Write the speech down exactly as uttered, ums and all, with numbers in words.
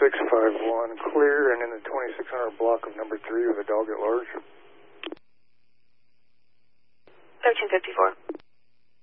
six five one, clear and in the twenty-six hundred block of number three with a dog at large. thirteen fifty-four.